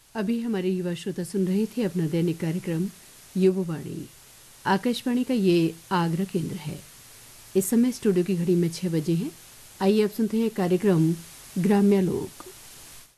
अभी हमारे युवा श्रोता सुन रहे थे अपना दैनिक कार्यक्रम युववाणी। आकाशवाणी का ये आगरा केंद्र है। इस समय स्टूडियो की घड़ी में 6 बजे हैं। आइए अब सुनते हैं कार्यक्रम ग्राम्य लोक।